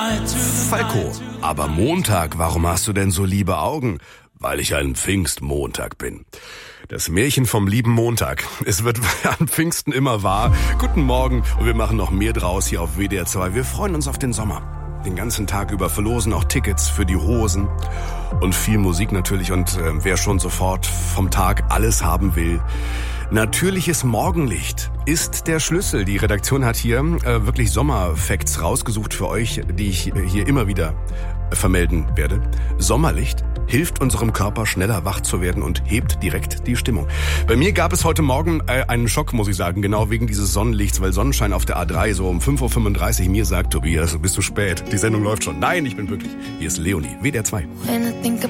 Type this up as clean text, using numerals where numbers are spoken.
Falco, aber Montag, warum hast du denn so liebe Augen? Weil ich ein Pfingstmontag bin. Das Märchen vom lieben Montag. Es wird an Pfingsten immer wahr. Guten Morgen und wir machen noch mehr draus hier auf WDR 2. Wir freuen uns auf den Sommer. Den ganzen Tag über verlosen auch Tickets für die Hosen und viel Musik natürlich. Und wer schon sofort vom Tag alles haben will, natürliches Morgenlicht ist der Schlüssel. Die Redaktion hat hier wirklich Sommerfacts rausgesucht für euch, die ich hier immer wieder vermelden werde. Sommerlicht hilft unserem Körper schneller wach zu werden und hebt direkt die Stimmung. Bei mir gab es heute Morgen einen Schock, muss ich sagen, genau wegen dieses Sonnenlichts, weil Sonnenschein auf der A3 so um 5.35 Uhr mir sagt, Tobias, bist du spät, die Sendung läuft schon. Nein, ich bin pünktlich. Hier ist Leonie, WDR 2.